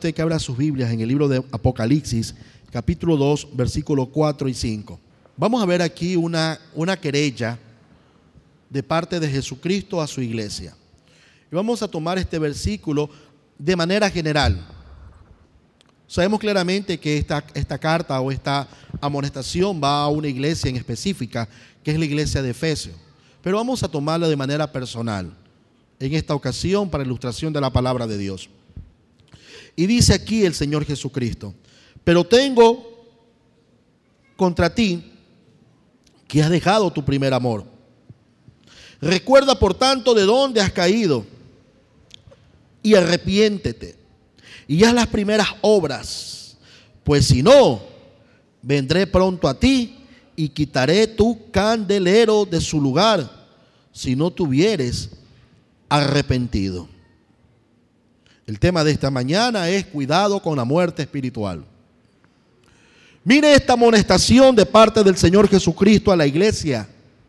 usted que abra sus Biblias en el libro de Apocalipsis, capítulo 2, versículos 4 y 5. Vamos a ver aquí una querella de parte de Jesucristo a su iglesia. Y vamos a tomar este versículo de manera general. Sabemos claramente que esta carta o esta amonestación va a una iglesia en específica, que es la iglesia de Efesios. Pero vamos a tomarla de manera personal, en esta ocasión, para ilustración de la palabra de Dios. Y dice aquí el Señor Jesucristo: pero tengo contra ti que has dejado tu primer amor. Recuerda, por tanto, de dónde has caído y arrepiéntete y haz las primeras obras, pues si no, vendré pronto a ti y quitaré tu candelero de su lugar, si no te hubieres arrepentido. El tema de esta mañana es cuidado con la muerte espiritual. Mire esta amonestación de parte del Señor Jesucristo a la iglesia.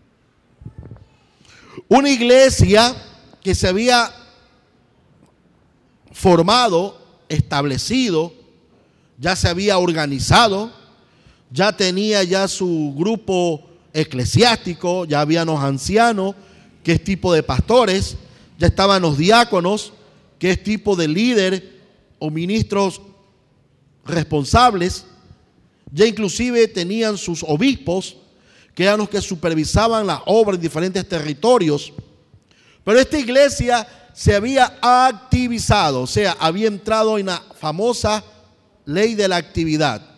Una iglesia que se había formado, establecido, ya se había organizado, ya tenía ya su grupo eclesiástico, ya habían los ancianos, que es tipo de pastores, ya estaban los diáconos, que es tipo de líder o ministros responsables, ya inclusive tenían sus obispos, que eran los que supervisaban las obras en diferentes territorios. Pero esta iglesia se había activizado, o sea, había entrado en la famosa ley de la actividad.